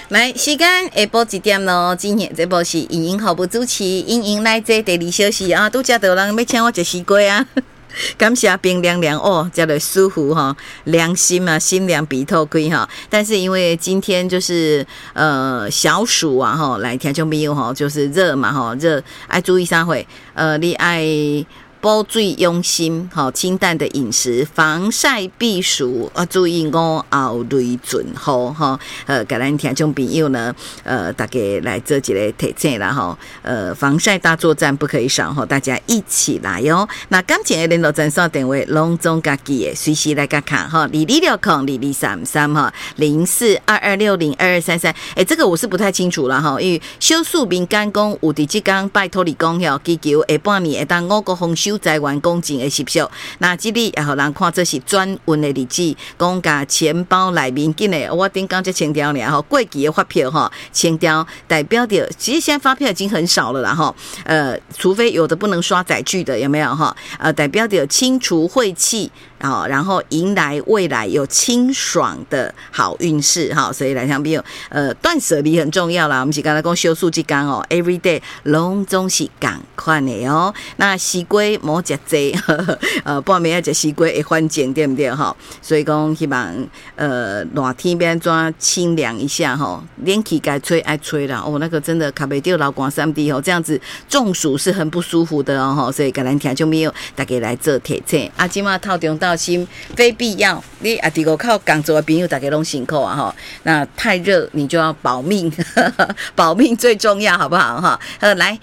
来，时间下晡1点咯。今天这部是莹莹好不主持，莹莹来这第2小时啊，拄则有人要请我食西瓜啊。感谢冰凉凉哦，叫做舒服哈，良心啊，心凉鼻透开哈。但是因为今天就是小暑啊哈，来听众朋友哈，就是热嘛哈，热爱注意啥会你爱补水用心，清淡的饮食，防晒避暑注意午后雷阵雨哈。给咱听众朋友呢，大家来做一个提醒啦哈。防晒大作战不可以少哈，大家一起来哟。那感情的联络专线电话拢总家己的，随时来甲看哈，22602233哈，0422602233。这个我是不太清楚了哈，因为小树民间讲有伫即天拜托你讲吼，祈求下半年会当5个丰收财源公正的习俗。那这里也互人看这是转运的日子，讲甲钱包内面紧的，我顶讲这千条尔吼，过期的发票哈，千条代表着，其实现在发票已经很少了啦哈，除非有的不能刷载具的，有没有哈？代表着清除晦气。然后迎来未来有清爽的好运势哈，所以来讲朋友，断舍离很重要啦。我们是刚才讲修数这讲哦 ，every day 拢总是同款的哦。那西瓜莫食多，半暝要食西瓜会反正对不对哈？所以讲希望热天边抓清凉一下哈，冷气该吹爱吹啦。哦，那个真的卡袂掉老光3D 哦，这样子中暑是很不舒服的哦。所以跟咱听众朋友大家来做提醒。今嘛套中到心非必要，你第5靠工作的朋友大家拢辛苦啊哈。那太热你就要保命，保命最重要，好不好哈？来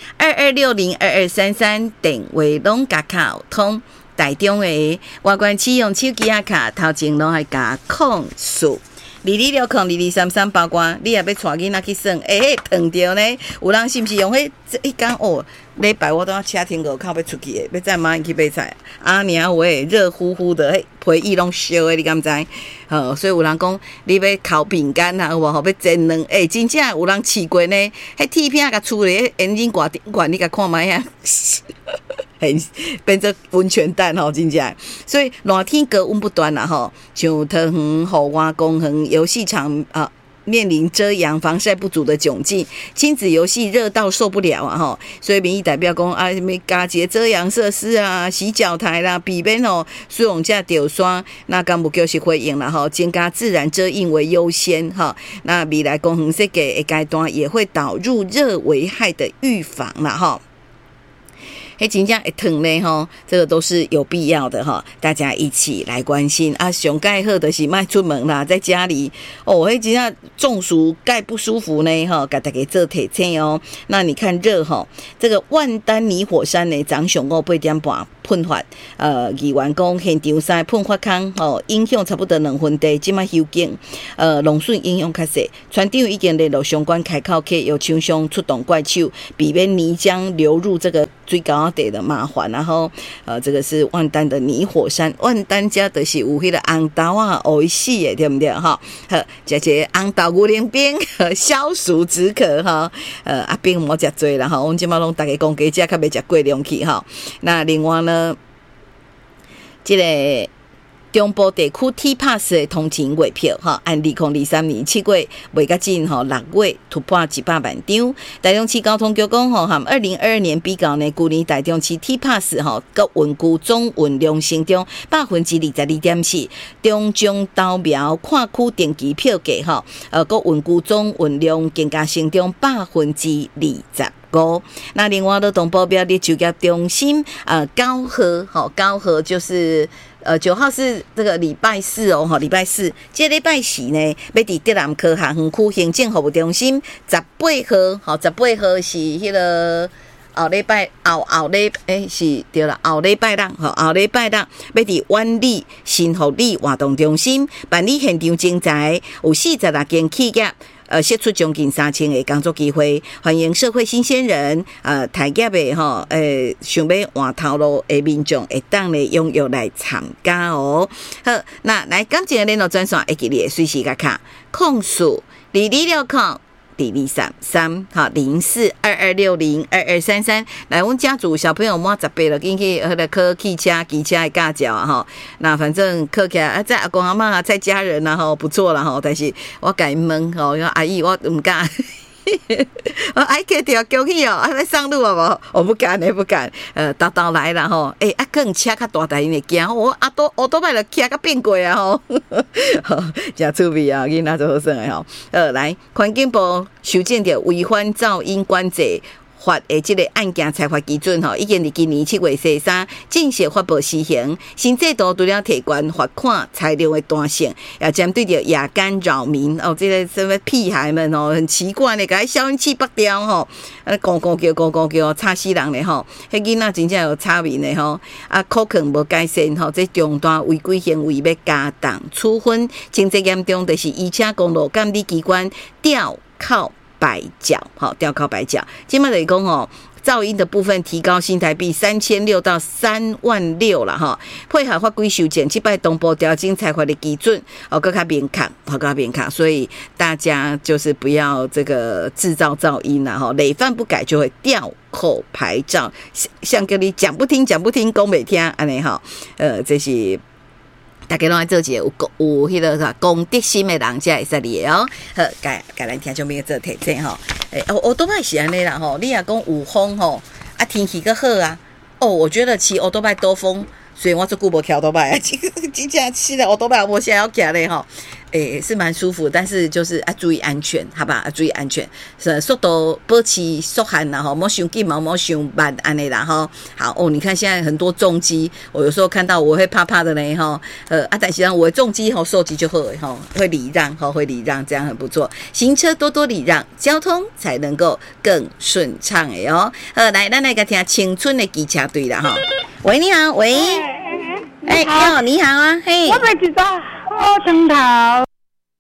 22602233电话拢甲卡通，台中的外观启用手机卡头前拢系加控诉。22602233包括你也要带囡仔去算，烫着呢。有人是不是用迄天哦？礼拜我都要车停路口要出去的，要载妈去买菜。娘喂，热乎乎的，皮衣拢烧的，你敢知？所以有人讲你要烤饼干啊，有无？要煎卵，真正有人试过呢。迄铁片甲出咧，眼睛挂顶管，你甲看卖啊。变成温泉蛋吼，真正。所以热天高温不断啦吼，像桃园、后湾、公园游戏场面临遮阳防晒不足的窘境，亲子游戏热到受不了啊吼，所以民意代表讲什么加节遮阳设施啊、洗脚台啦、避免水用架吊刷，那干部就是回应了哈，增加自然遮阴为优先哈。那未来公园设计的阶段也会导入热危害的预防啦哈。真正会烫呢吼，这个都是有必要的哈，大家一起来关心啊。上盖好的是卖出门啦，在家里真正中暑盖不舒服呢哈，给大家做提醒哦。那你看热哈，这个万丹泥火山呢，早上8点半喷发，议员讲现场3喷发坑影响差不多2分地，即马修建农损影响较细。船长已经联络相关开口客，由厂商出动怪手，避免泥浆流入这个水沟底的麻烦。然后这个是万丹的泥火山，万丹家的是有迄个红豆啊，黑死的对不对哈？食一红豆牛奶冰，消暑止渴哈。冰莫食多啦哈，我们即马拢大家讲加食，较袂食过量去哈。那另外呢，这个中部地区 T-Pass 的通勤月票按2023年7月卖到近6月突破100万张。台中市交通局讲和2022年比较呢，去年台中市 T-Pass 各运具总运量成长 22.4%， 中中豆苗跨区定期票价各运具总运量更加成长 25%。那另外的同胞表的就业中心高和就是9号是这个礼拜四哦，礼拜四，这礼拜四呢，要伫德南科下园区行政服务中心18号，18号是迄个后礼拜是对啦，后礼拜六要伫湾里新福利活动中心办理现场征才，有46间企业。释出将近3000个工作机会，欢迎社会新鲜人，台业的想要换头路的民众会当来踊跃来参加哦。好，那来感情的联络专线会记你随时甲卡控诉2260 0233好0422602233来，阮家族小朋友满18了，进去考汽车、机车的驾照啊哈。那反正考起来在阿公阿嬷在家人然后不错了哈，但是我甲因问吼，阿姨我唔敢。哎，给条叫去哦，还来上路好不好？我不敢，不敢。到来了吼，更车较大台因会惊，我奥多摆了骑甲变过啊吼，真趣味啊，囡仔做好耍的吼。来，环境部修正着违反噪音管制法的这个案件裁罚基准吼，已经伫今年7月13正式发布施行。新制度除了提悬罚款裁量的弹性，也针对着夜间扰民哦，这个什么屁孩们哦，很奇怪的，甲消音器拔掉吼，公叫，吵死人的吼，迄囡仔真正有吵面的吼，口腔无改善吼，这重大违规行为要加重处分，情节严重就是以车公路监理机关吊靠白缴，好，吊靠白缴。今麦就是讲哦，噪音的部分提高新台币3600到36000啦哈。配合法规修正，这摆同步调整裁罚的基准，更加严格，更加严格。所以大家就是不要这个制造噪音啦哈，累犯不改就会吊扣牌照。像跟你讲不听，讲不没听，安尼哈，这是。大家拢爱做一个有迄个啥公德心的人才会使哩哦。好，甲咱听众朋友做提醒吼。我多摆是安尼啦吼，你若讲有风吼，天气个好啊。我觉得骑欧多拜兜风，所以我做久无骑欧多拜啊，真正骑的欧多拜我现在要骑嘞吼。是蛮舒服，但是就是注意安全，好吧？注意安全，速度保持速限啦吼，莫伤紧嘛，莫伤慢安尼啦吼。好你看现在很多重机，我有时候看到我会怕怕的嘞吼。但是我的重机吼受机就好吼，会礼让吼，会礼让，这样很不错。行车多多礼让，交通才能够更顺畅的哦。来，咱来个听青春的机车队啦吼。喂，你好，喂，你好啊，嘿， 我袂知道，我长头。